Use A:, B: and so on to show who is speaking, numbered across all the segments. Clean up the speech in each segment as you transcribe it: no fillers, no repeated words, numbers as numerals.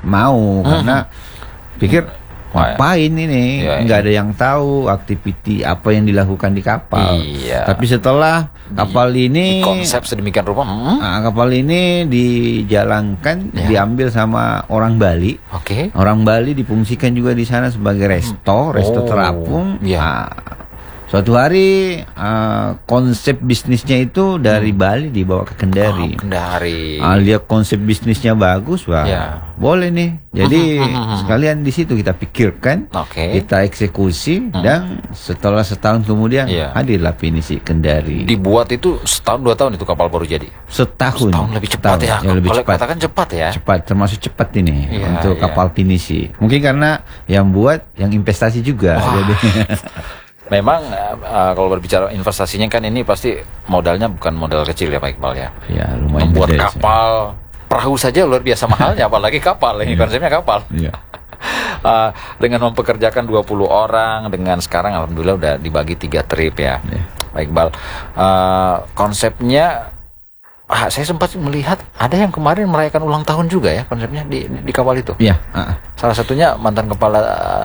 A: mau karena pikir ngapain ini, nggak ada yang tahu aktiviti apa yang dilakukan di kapal. Tapi setelah kapal ini
B: konsep sedemikian rupa,
A: kapal ini dijalankan, diambil sama orang Bali. Orang Bali difungsikan juga di sana sebagai resto terapung. Suatu hari konsep bisnisnya itu dari Bali dibawa ke Kendari. Lihat konsep bisnisnya bagus, boleh nih. Jadi sekalian di situ kita pikirkan, kita eksekusi, dan setelah setahun kemudian hadirlah Pinisi Kendari.
B: Dibuat itu setahun 2 tahun itu kapal baru jadi.
A: Setahun
B: lebih cepat ya.
A: Lebih cepat.
B: Katakan cepat ya.
A: Cepat, termasuk cepat ini untuk kapal Pinisi. Mungkin karena yang buat yang investasi juga. Jadi
B: memang kalau berbicara investasinya kan ini pasti modalnya bukan modal kecil ya Pak Iqbal ya.
A: Lumayan
B: membuat
A: gede,
B: kapal perahu saja luar biasa mahalnya, apalagi kapal. Ini konsepnya kapal. Dengan mempekerjakan 20 orang, dengan sekarang alhamdulillah udah dibagi 3 trip ya. Pak Iqbal, konsepnya saya sempat melihat ada yang kemarin merayakan ulang tahun juga ya konsepnya di kapal itu. Salah satunya mantan kepala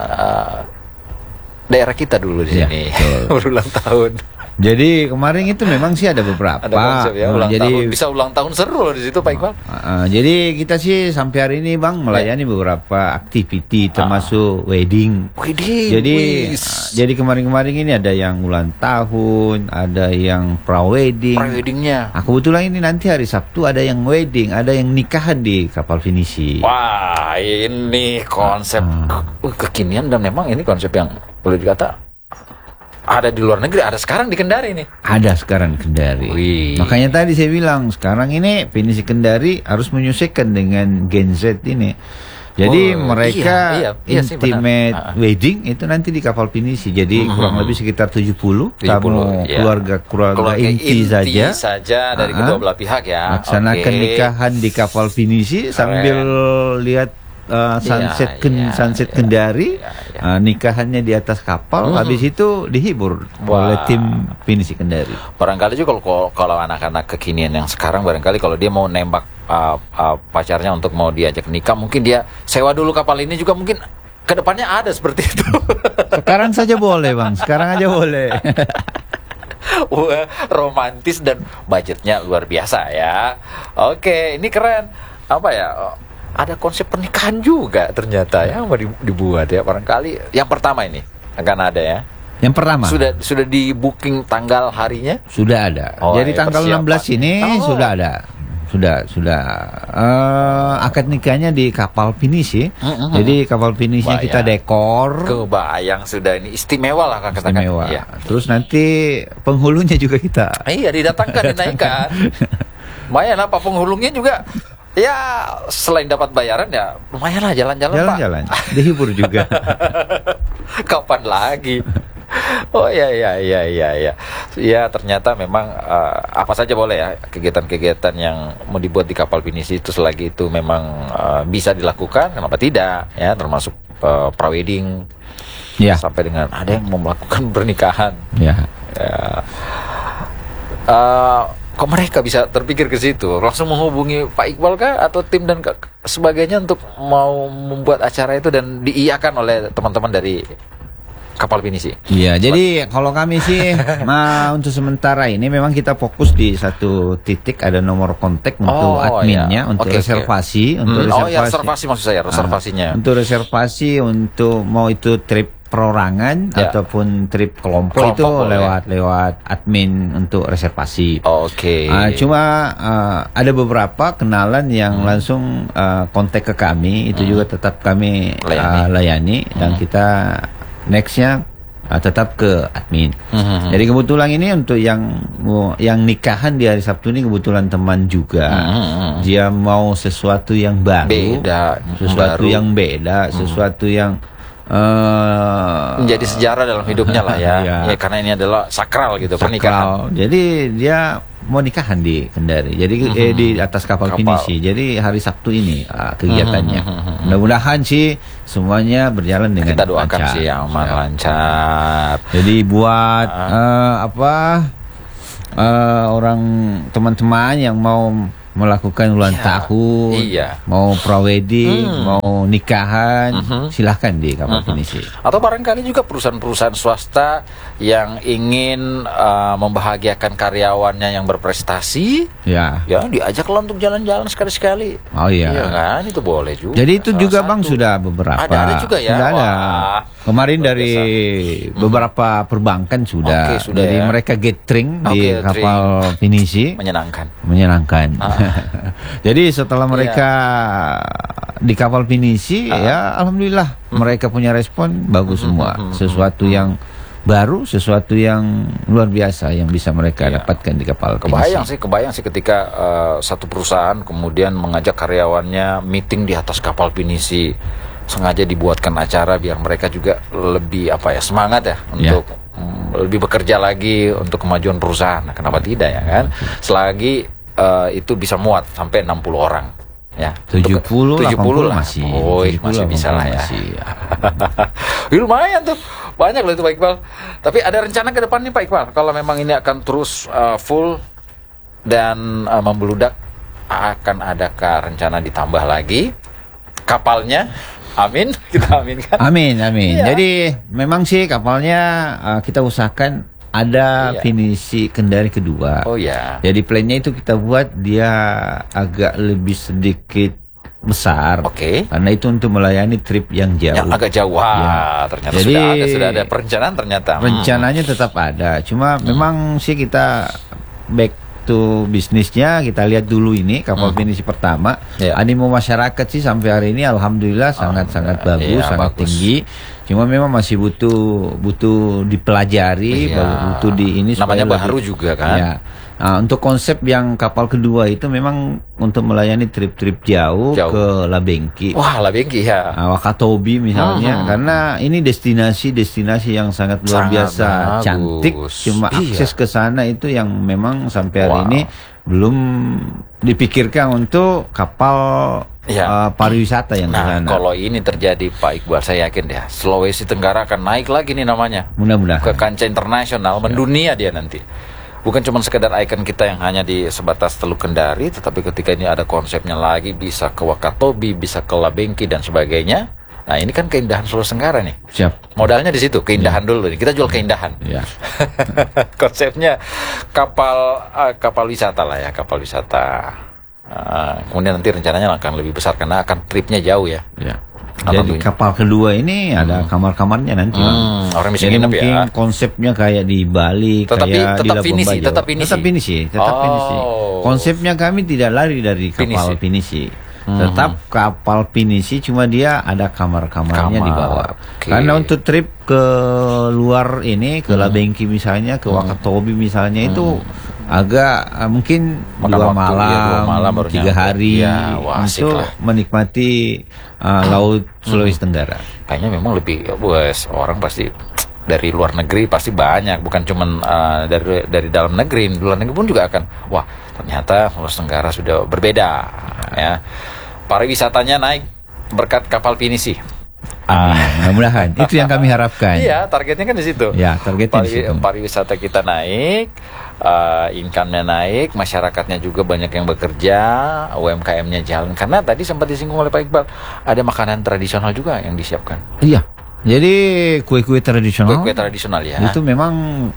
B: daerah kita dulu di sini berulang tahun.
A: Jadi kemarin itu memang sih ada beberapa.
B: Ada konsep ya, tahun. Bisa ulang tahun seru loh di situ Pak Iqbal.
A: Jadi kita sih sampai hari ini Bang melayani beberapa aktiviti termasuk wedding. Jadi kemarin-kemarin ini ada yang ulang tahun, ada yang pra-weddingnya. Kebetulan ini nanti hari Sabtu ada yang wedding, ada yang nikahan di kapal Pinisi.
B: Wah, ini konsep kekinian, dan memang ini konsep yang boleh dikata ada di luar negeri, ada sekarang di Kendari nih.
A: Ada sekarang Kendari. Makanya tadi saya bilang sekarang ini Pinisi Kendari harus menyesuaikan dengan Gen Z ini. Jadi mereka intimate wedding itu nanti di kapal Pinisi. Jadi kurang lebih sekitar 70 tamu keluarga inti saja
B: dari kedua belah pihak ya.
A: Laksanakan nikahan di kapal Pinisi sambil lihat sunset Kendari, nikahannya di atas kapal, habis itu dihibur oleh tim Pinisi Kendari.
B: Barangkali juga kalau anak-anak kekinian yang sekarang, barangkali kalau dia mau nembak pacarnya untuk mau diajak nikah, mungkin dia sewa dulu kapal ini juga, mungkin kedepannya ada seperti itu.
A: Sekarang saja boleh Bang, sekarang aja boleh.
B: Romantis dan budgetnya luar biasa ya. Oke, ini keren. Apa ya? Ada konsep pernikahan juga ternyata yang mau dibuat ya. Barangkali yang pertama ini akan ada ya.
A: Yang pertama
B: sudah di booking tanggal harinya?
A: Sudah ada. Jadi tanggal 16 ini sudah ada. Sudah akad nikahnya di kapal Pinisi. Jadi kapal Pinisinya kita dekor.
B: Kebayang sudah, ini istimewa lah katakan.
A: Istimewa. Terus nanti penghulunya juga kita.
B: Didatangkan, dinaikkan. Lumayan apa penghulunya juga. Ya selain dapat bayaran ya lumayan lah, jalan-jalan Pak.
A: Dihibur juga.
B: Kapan lagi? Oh ya. Ya ternyata memang apa saja boleh ya kegiatan-kegiatan yang mau dibuat di kapal Pinisi itu, selagi itu memang bisa dilakukan, kenapa tidak ya, termasuk pra-wedding sampai dengan ada yang mau melakukan pernikahan. Kok mereka bisa terpikir ke situ? Langsung menghubungi Pak Iqbal kah atau tim dan sebagainya untuk mau membuat acara itu dan diiyakan oleh teman-teman dari kapal Pinisi?
A: Jadi kalau kami sih untuk sementara ini memang kita fokus di satu titik, ada nomor kontak untuk adminnya, untuk reservasi,
B: reservasi maksud saya, reservasinya.
A: Untuk reservasi, untuk mau itu trip perorangan ataupun trip kelompok itu lewat admin untuk reservasi. Cuma ada beberapa kenalan yang langsung kontak ke kami, itu juga tetap kami layani dan kita nextnya tetap ke admin. Jadi kebetulan ini untuk yang nikahan di hari Sabtu ini kebetulan teman juga. Dia mau sesuatu yang baru, yang beda, sesuatu yang
B: menjadi sejarah dalam hidupnya lah ya. Karena ini adalah sakral gitu, pernikahan.
A: Jadi dia mau nikahan di Kendari. Jadi di atas kapal Pinisi. Jadi hari Sabtu ini kegiatannya. Mudah-mudahan sih semuanya berjalan dengan
B: kita doakan
A: lancar.
B: Sih aman lancar.
A: Jadi buat orang teman-teman yang mau melakukan ulang tahun, mau prawedding, mau nikahan, silahkan di kapal pinisi.
B: Atau barangkali juga perusahaan-perusahaan swasta yang ingin membahagiakan karyawannya yang berprestasi, ya diajaklah untuk jalan-jalan sekali-sekali.
A: Oh iya,
B: kan itu boleh juga.
A: Jadi itu juga Bang sudah beberapa.
B: Ada juga ya.
A: Sudah ada. Kemarin dari beberapa perbankan sudah. Jadi mereka gathering di kapal pinisi. Menyenangkan. Jadi setelah mereka di kapal pinisi, ya alhamdulillah mereka punya respon bagus semua. Sesuatu yang baru, sesuatu yang luar biasa yang bisa mereka dapatkan di kapal pinisi.
B: Kebayang sih ketika satu perusahaan kemudian mengajak karyawannya meeting di atas kapal pinisi. Sengaja dibuatkan acara biar mereka juga lebih semangat ya untuk lebih bekerja lagi untuk kemajuan perusahaan. Nah, kenapa tidak ya kan? Selagi itu bisa muat sampai 60 orang ya.
A: 70 lah masih.
B: Masih bisa lah ya. Lumayan tuh. Banyak loh itu Pak Iqbal. Tapi ada rencana ke depan nih Pak Iqbal. Kalau memang ini akan terus full dan membeludak, akan adakah rencana ditambah lagi kapalnya? Amin, kita aminkan.
A: Amin. Iya. Jadi memang sih kapalnya kita usahakan ada pinisi Kendari kedua.
B: Oh ya.
A: Jadi plannya itu kita buat dia agak lebih sedikit besar. Karena itu untuk melayani trip yang jauh.
B: Yang agak jauh. Ternyata jadi, sudah ada perencanaan ternyata.
A: Rencananya tetap ada. Cuma memang sih kita back to bisnisnya, kita lihat dulu ini kapal pinisi pertama. Animo masyarakat sih sampai hari ini alhamdulillah sangat-sangat bagus, sangat tinggi. Cuma memang masih butuh dipelajari, butuh di ini.
B: Namanya baru juga kan.
A: Ya. Nah, untuk konsep yang kapal kedua itu memang untuk melayani trip-trip jauh ke Labengki.
B: Wah, Labengki ya.
A: Wakatobi misalnya, karena ini destinasi yang sangat luar biasa, cantik. Cuma akses ke sana itu yang memang sampai hari ini belum dipikirkan untuk kapal pariwisata yang di sana.
B: Kalau ini terjadi Pak Iqbal, saya yakin ya Sulawesi Tenggara akan naik lagi nih namanya.
A: Mudah-mudahan.
B: Ke kancah internasional, mendunia dia nanti. Bukan cuma sekedar ikon kita yang hanya di sebatas Teluk Kendari, tetapi ketika ini ada konsepnya lagi, bisa ke Wakatobi, bisa ke Labengki dan sebagainya. Nah, ini kan keindahan Sulawesi Tenggara nih.
A: Siap.
B: Modalnya di situ, keindahan dulu nih. Kita jual keindahan. Konsepnya kapal wisata lah ya, kapal wisata. Kemudian nanti rencananya akan lebih besar karena akan tripnya jauh ya.
A: Jadi kapal kedua ini ada kamar-kamarnya nanti.
B: Orang bisa
A: jadi
B: nginep
A: mungkin konsepnya kayak di Bali, kayak di Labuan Bajo.
B: Tetap pinisi.
A: Konsepnya kami tidak lari dari kapal pinisi. Tetap kapal pinisi, cuma dia ada kamar-kamarnya di bawah. Karena untuk trip ke luar ini, ke Labengki misalnya, ke Wakatobi misalnya itu agak mungkin 2 malam, 3 hari untuk menikmati laut Sulawesi Tenggara.
B: Kayaknya memang lebih orang pasti dari luar negeri pasti banyak, bukan cuman dari dalam negeri. Luar negeri pun juga akan ternyata Sulawesi Tenggara sudah berbeda ya. Pariwisatanya naik berkat kapal pinisi.
A: Mudah-mudahan itu yang kami harapkan.
B: Iya, targetnya kan di situ.
A: Ya, targetnya di situ.
B: Pariwisata kita naik, income-nya naik, masyarakatnya juga banyak yang bekerja, UMKM-nya jalan. Karena tadi sempat disinggung oleh Pak Iqbal, ada makanan tradisional juga yang disiapkan.
A: Iya. Jadi kue-kue tradisional.
B: Kue-kue tradisional ya.
A: Itu memang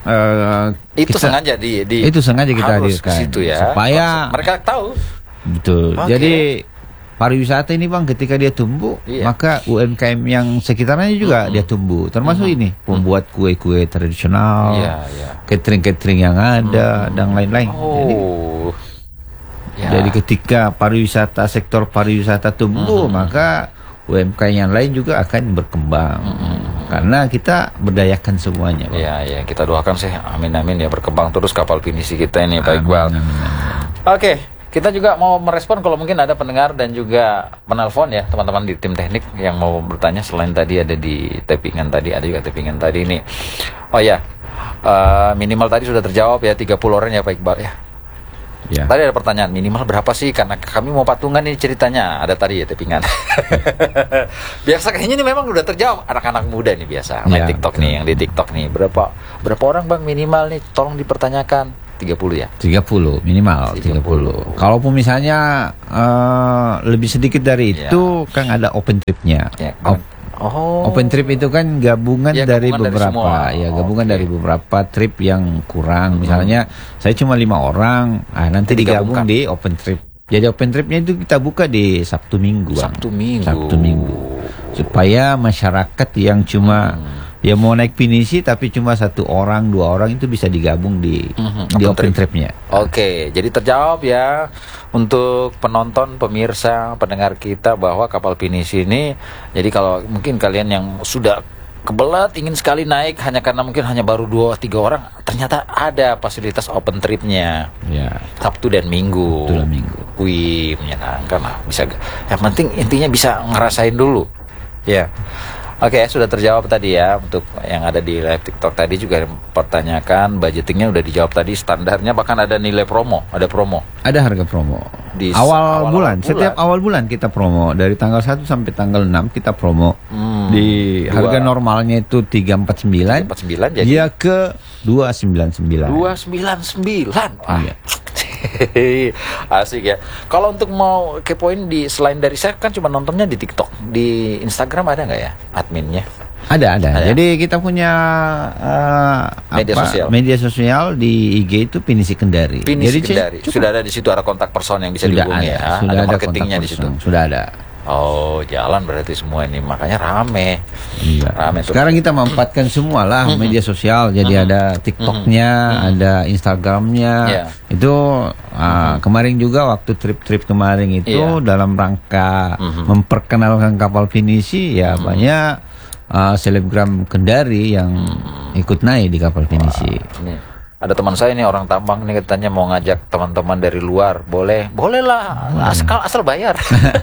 B: itu sengaja
A: itu sengaja kita hadirkan
B: situ ya.
A: Supaya
B: mereka tahu.
A: Betul. Jadi pariwisata ini Bang, ketika dia tumbuh, maka UMKM yang sekitarnya juga dia tumbuh. Termasuk ini pembuat kue-kue tradisional, catering-catering yang ada dan lain-lain. Jadi ketika sektor pariwisata tumbuh, maka UMKM yang lain juga akan berkembang. Karena kita berdayakan semuanya, Bang.
B: Iya, kita doakan sih, amin ya, berkembang terus kapal pinisi kita ini, Pak Iqbal. Oke. Kita juga mau merespon kalau mungkin ada pendengar dan juga penelpon ya, teman-teman di tim teknik yang mau bertanya. Selain tadi ada di tappingan tadi, ada juga tappingan tadi ini. Minimal tadi sudah terjawab ya, 30 orang ya Pak Iqbal ya. Tadi ada pertanyaan, minimal berapa sih? Karena kami mau patungan ini ceritanya. Ada tadi ya tappingan. Biasa kayaknya ini memang udah terjawab. Anak-anak muda nih biasa main TikTok nih, yang di TikTok nih. Berapa orang Bang minimal nih? Tolong dipertanyakan. 30 ya?
A: 30 minimal 30. Kalaupun misalnya lebih sedikit dari itu kan ada open tripnya. Open trip itu kan gabungan dari beberapa dari beberapa trip yang kurang. Misalnya saya cuma 5 orang, nanti digabung di open trip. Jadi open tripnya itu kita buka di Sabtu Minggu.
B: Sabtu Minggu.
A: Supaya masyarakat yang cuma ya mau naik pinisi tapi cuma 1 orang 2 orang itu bisa digabung di open tripnya.
B: Oke, jadi terjawab ya untuk penonton, pemirsa, pendengar kita bahwa kapal pinisi ini, jadi kalau mungkin kalian yang sudah kebelat ingin sekali naik hanya karena mungkin hanya baru 2-3 orang, ternyata ada fasilitas open tripnya.
A: Ya.
B: Sabtu dan Minggu. Wih, menyenangkan lah. Bisa, yang penting intinya bisa ngerasain dulu. Ya. Oke, sudah terjawab tadi ya. Untuk yang ada di live TikTok tadi juga pertanyakan, budgetingnya udah dijawab tadi, standarnya bahkan ada nilai promo, ada promo.
A: Ada harga promo. Di awal bulan. Setiap awal bulan kita promo. Dari tanggal 1 sampai tanggal 6 kita promo. Di harga normalnya itu 349. 349 jadi dia ke 299.
B: 299. Iya. Asik ya. Kalau untuk mau kepoin selain dari saya kan cuma nontonnya di TikTok, di Instagram ada nggak ya adminnya?
A: Ada. Jadi kita punya media sosial di IG itu Pinisi Kendari.
B: Jadi Kendari. Sudah ada di situ, ada kontak person yang bisa dihubungi ya.
A: Sudah ada
B: marketingnya di situ.
A: Sudah ada.
B: Oh, jalan berarti semua ini, makanya rame.
A: Iya. Rame. Sekarang kita memanfaatkan semua lah media sosial. Jadi ada TikToknya, ada Instagramnya. Itu kemarin juga waktu trip kemarin itu dalam rangka memperkenalkan kapal pinisi ya banyak selebgram Kendari yang ikut naik di kapal pinisi.
B: Ada teman saya nih orang Tambang nih, katanya mau ngajak teman-teman dari luar. Boleh lah, asal bayar.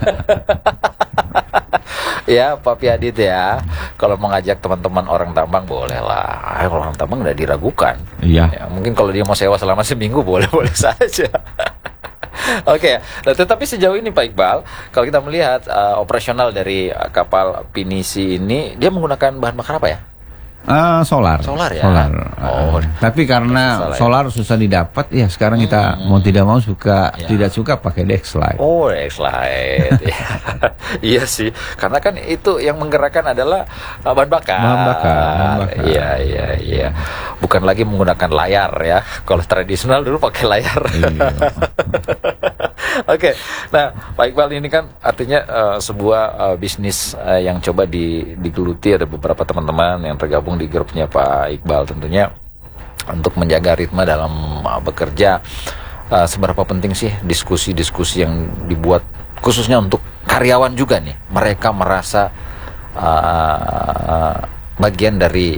B: Ya Pak Piadit ya, kalau mau ngajak teman-teman orang Tambang boleh lah. Orang Tambang udah diragukan.
A: Iya.
B: Ya, mungkin kalau dia mau sewa selama seminggu boleh saja. Oke, nah, tetapi sejauh ini Pak Iqbal, kalau kita melihat operasional dari kapal pinisi ini, dia menggunakan bahan bakar apa ya?
A: Solar ya. Tapi karena solar susah didapat ya, sekarang kita mau tidak mau tidak suka pakai Dexlight.
B: Dexlight. Iya sih, karena kan itu yang menggerakkan adalah bahan bakar. Iya. Bukan lagi menggunakan layar ya. Kalau tradisional dulu pakai layar. Iya. Oke, nah Pak Iqbal ini kan artinya sebuah bisnis yang coba digeluti. Ada beberapa teman-teman yang tergabung di grupnya Pak Iqbal tentunya untuk menjaga ritme dalam bekerja. Seberapa penting sih diskusi-diskusi yang dibuat khususnya untuk karyawan juga nih, mereka merasa bagian dari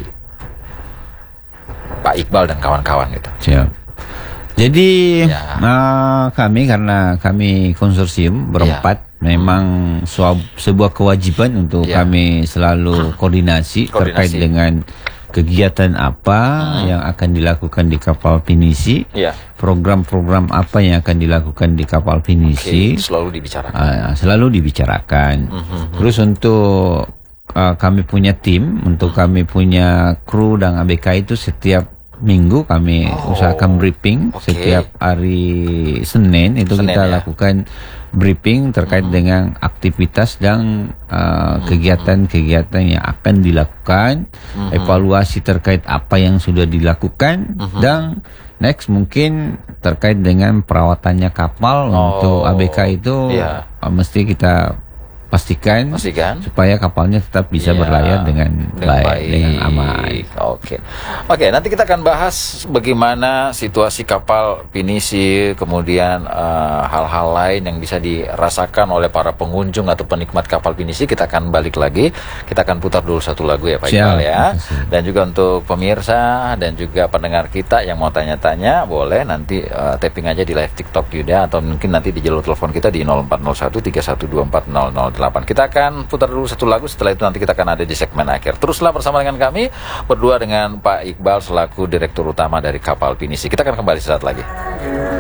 B: Pak Iqbal dan kawan-kawan gitu.
A: Siap. Jadi karena kami konsorsium berempat, memang sebuah kewajiban untuk kami selalu koordinasi terkait dengan kegiatan apa yang akan dilakukan di kapal pinisi, program-program apa yang akan dilakukan di kapal pinisi,
B: selalu dibicarakan.
A: Terus untuk kami punya tim, untuk kami punya kru dan ABK itu setiap minggu kami usahakan briefing. Setiap hari Senin itu kita lakukan briefing terkait dengan aktivitas dan kegiatan-kegiatan yang akan dilakukan, evaluasi terkait apa yang sudah dilakukan, dan next mungkin terkait dengan perawatannya kapal. Untuk ABK itu mesti kita pastikan supaya kapalnya tetap bisa berlayar dengan baik, dengan aman.
B: Oke, nanti kita akan bahas bagaimana situasi kapal pinisi, kemudian hal-hal lain yang bisa dirasakan oleh para pengunjung atau penikmat kapal pinisi. Kita akan balik lagi, kita akan putar dulu satu lagu ya Pak Iqbal ya. Dan juga untuk pemirsa dan juga pendengar kita yang mau tanya-tanya, boleh nanti tapping aja di live TikTok Yuda, atau mungkin nanti di jalur telepon kita di 0401 3124008. Kita akan putar dulu satu lagu, setelah itu nanti kita akan ada di segmen akhir. Teruslah bersama dengan kami berdua dengan Pak Iqbal selaku Direktur Utama dari kapal pinisi. Kita akan kembali sesaat lagi.